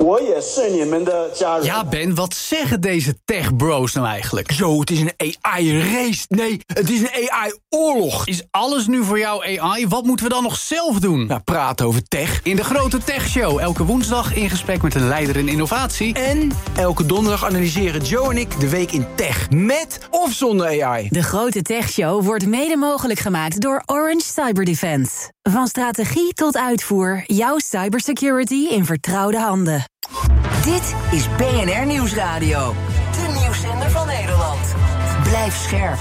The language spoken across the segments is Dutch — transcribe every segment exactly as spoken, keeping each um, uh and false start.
Ja, Ben, wat zeggen deze tech-bros nou eigenlijk? Zo, het is een A I-race. Nee, het is een A I-oorlog. Is alles nu voor jou A I? Wat moeten we dan nog zelf doen? Nou, praten over tech. In de Grote Tech Show. Elke woensdag in gesprek met een leider in innovatie. En elke donderdag analyseren Joe en ik de week in tech. Met of zonder A I. De Grote Tech Show wordt mede mogelijk gemaakt door Orange Cyber Defense. Van strategie tot uitvoer, jouw cybersecurity in vertrouwde handen. Dit is B N R Nieuwsradio. De nieuwszender van Nederland. Blijf scherp.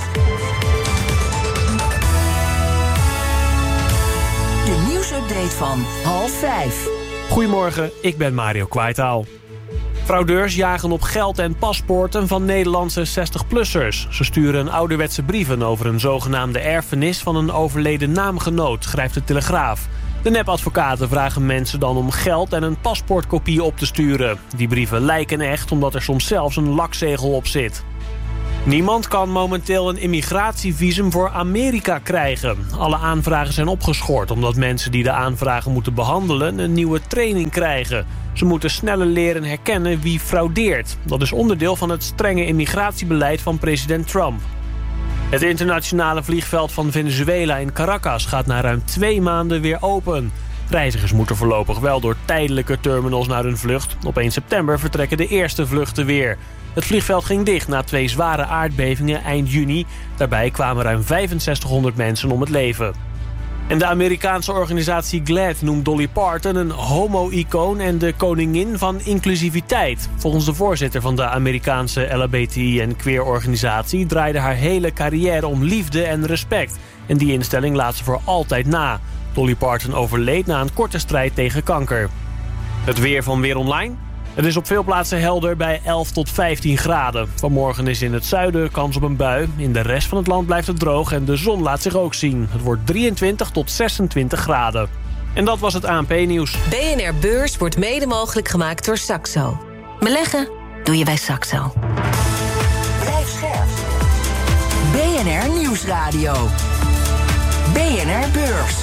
De nieuwsupdate van half vijf. Goedemorgen, ik ben Mario Kwaitaal. Fraudeurs jagen op geld en paspoorten van Nederlandse zestig-plussers. Ze sturen ouderwetse brieven over een zogenaamde erfenis van een overleden naamgenoot, schrijft de Telegraaf. De nepadvocaten vragen mensen dan om geld en een paspoortkopie op te sturen. Die brieven lijken echt, omdat er soms zelfs een lakzegel op zit. Niemand kan momenteel een immigratievisum voor Amerika krijgen. Alle aanvragen zijn opgeschort omdat mensen die de aanvragen moeten behandelen een nieuwe training krijgen. Ze moeten sneller leren herkennen wie fraudeert. Dat is onderdeel van het strenge immigratiebeleid van president Trump. Het internationale vliegveld van Venezuela in Caracas gaat na ruim twee maanden weer open. Reizigers moeten voorlopig wel door tijdelijke terminals naar hun vlucht. Op één september vertrekken de eerste vluchten weer. Het vliegveld ging dicht na twee zware aardbevingen eind juni. Daarbij kwamen ruim vijfenzestighonderd mensen om het leven. En de Amerikaanse organisatie GLAAD noemt Dolly Parton een homo-icoon en de koningin van inclusiviteit. Volgens de voorzitter van de Amerikaanse L H B T I en queer-organisatie draaide haar hele carrière om liefde en respect. En die instelling laat ze voor altijd na. Dolly Parton overleed na een korte strijd tegen kanker. Het weer van Weer Online. Het is op veel plaatsen helder bij elf tot vijftien graden. Vanmorgen is in het zuiden kans op een bui. In de rest van het land blijft het droog en de zon laat zich ook zien. Het wordt drieëntwintig tot zesentwintig graden. En dat was het A N P-nieuws. B N R Beurs wordt mede mogelijk gemaakt door Saxo. Beleggen doe je bij Saxo. Blijf scherp. B N R Nieuwsradio. B N R Beurs.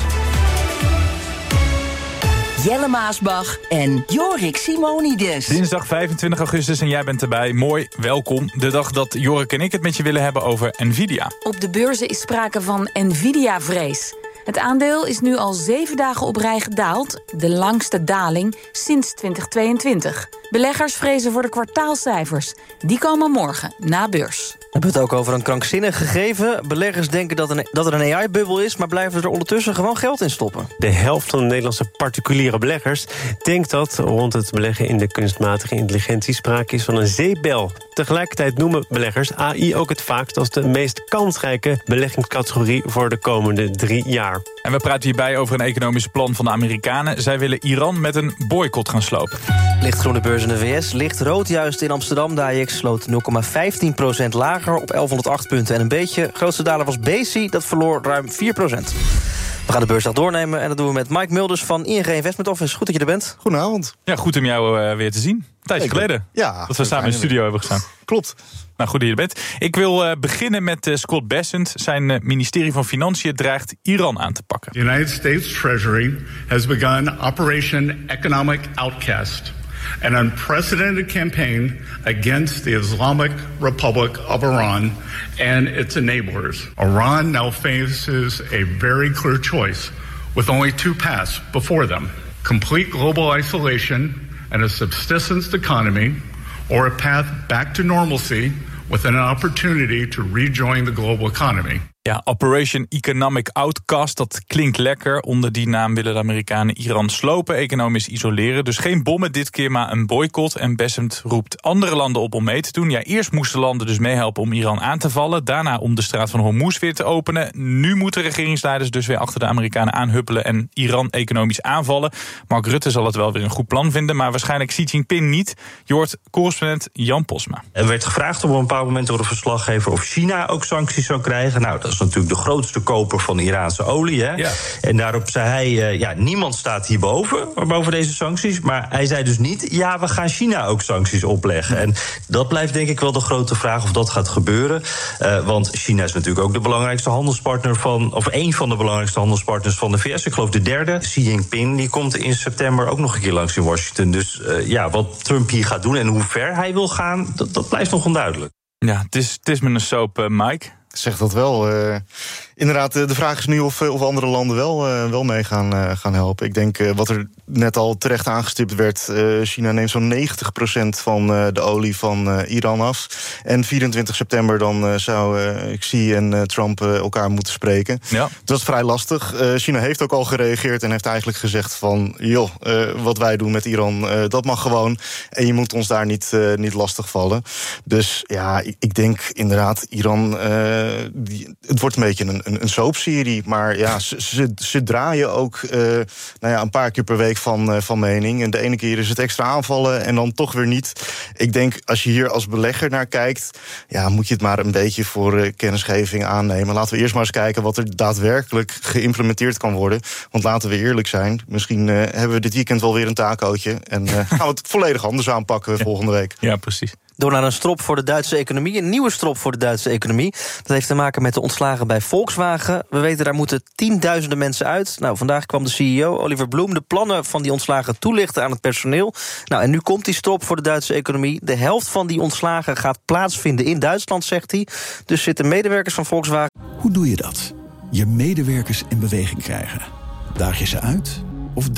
Jelle Maasbach en Jorik Simonides. Dinsdag vijfentwintig augustus en jij bent erbij. Mooi, welkom. De dag dat Jorik en ik het met je willen hebben over Nvidia. Op de beurzen is sprake van Nvidia-vrees. Het aandeel is nu al zeven dagen op rij gedaald. De langste daling sinds twintig tweeëntwintig. Beleggers vrezen voor de kwartaalcijfers. Die komen morgen na beurs. We hebben het ook over een krankzinnig gegeven. Beleggers denken dat, een, dat er een A I-bubbel is, maar blijven er ondertussen gewoon geld in stoppen. De helft van de Nederlandse particuliere beleggers denkt dat rond het beleggen in de kunstmatige intelligentie sprake is van een zeepbel. Tegelijkertijd noemen beleggers A I ook het vaakst als de meest kansrijke beleggingscategorie voor de komende drie jaar. En we praten hierbij over een economisch plan van de Amerikanen. Zij willen Iran met een boycott gaan slopen. Lichtgroene beurs in de V S, licht rood juist in Amsterdam. De A X sloot nul komma vijftien procent lager op elfhonderdacht punten en een beetje. Grootste daler was Besi, dat verloor ruim vier procent. We gaan de beursdag doornemen en dat doen we met Mike Mulders van I N G Investment Office. Goed dat je er bent. Goedenavond. Ja, goed om jou uh, weer te zien. Een tijdje ik geleden. Ja, dat we samen in de studio hebben gestaan. Klopt. Nou, goed dat je er bent. Ik wil uh, beginnen met uh, Scott Bessent. Zijn uh, ministerie van Financiën dreigt Iran aan te pakken. The United States Treasury has begun Operation Economic Outcast, an unprecedented campaign against the Islamic Republic of Iran and its enablers. Iran now faces a very clear choice with only two paths before them: complete global isolation and a subsistence economy, or a path back to normalcy with an opportunity to rejoin the global economy. Ja, Operation Economic Outcast, dat klinkt lekker. Onder die naam willen de Amerikanen Iran slopen, economisch isoleren. Dus geen bommen dit keer, maar een boycott. En Bessent roept andere landen op om mee te doen. Ja, eerst moesten landen dus meehelpen om Iran aan te vallen. Daarna om de straat van Hormuz weer te openen. Nu moeten regeringsleiders dus weer achter de Amerikanen aanhuppelen en Iran economisch aanvallen. Mark Rutte zal het wel weer een goed plan vinden, maar waarschijnlijk Xi Jinping niet. Je hoort correspondent Jan Posma. Er werd gevraagd op een bepaald moment door de verslaggever of China ook sancties zou krijgen. Nou, dat dat is natuurlijk de grootste koper van Iraanse olie. Hè? Ja. En daarop zei hij, uh, ja, niemand staat hierboven, boven deze sancties. Maar hij zei dus niet, ja, we gaan China ook sancties opleggen. En dat blijft denk ik wel de grote vraag of dat gaat gebeuren. Uh, want China is natuurlijk ook de belangrijkste handelspartner van, of één van de belangrijkste handelspartners van de V S. Ik geloof de derde. Xi Jinping, die komt in september ook nog een keer langs in Washington. Dus uh, ja, wat Trump hier gaat doen en hoe ver hij wil gaan, dat, dat blijft nog onduidelijk. Ja, het is, het is met een soap, uh, Mike. Zeg dat wel. Uh, inderdaad, de vraag is nu of, of andere landen wel, uh, wel mee gaan, uh, gaan helpen. Ik denk, uh, wat er net al terecht aangestipt werd, uh, China neemt zo'n negentig procent van uh, de olie van uh, Iran af. En vierentwintig september dan uh, zou uh, Xi en uh, Trump uh, elkaar moeten spreken. Ja. Dat is vrij lastig. Uh, China heeft ook al gereageerd en heeft eigenlijk gezegd van, joh, uh, wat wij doen met Iran, uh, dat mag gewoon. En je moet ons daar niet, uh, niet lastig vallen. Dus ja, ik, ik denk inderdaad, Iran, uh, die, het wordt een beetje een, een, een soapserie. Maar ja, ze, ze, ze draaien ook uh, nou ja, een paar keer per week van, uh, van mening. En de ene keer is het extra aanvallen en dan toch weer niet. Ik denk, als je hier als belegger naar kijkt, ja, moet je het maar een beetje voor uh, kennisgeving aannemen. Laten we eerst maar eens kijken wat er daadwerkelijk geïmplementeerd kan worden. Want laten we eerlijk zijn, misschien uh, hebben we dit weekend wel weer een taakhootje. En uh, gaan we het volledig anders aanpakken ja. volgende week. Ja, precies. Door naar een strop voor de Duitse economie. Een nieuwe strop voor de Duitse economie. Dat heeft te maken met de ontslagen bij Volkswagen. We weten, daar moeten tienduizenden mensen uit. Nou, vandaag kwam de C E O, Oliver Blume, de plannen van die ontslagen toelichten aan het personeel. Nou, en nu komt die strop voor de Duitse economie. De helft van die ontslagen gaat plaatsvinden in Duitsland, zegt hij. Dus zitten medewerkers van Volkswagen. Hoe doe je dat? Je medewerkers in beweging krijgen. Daag je ze uit?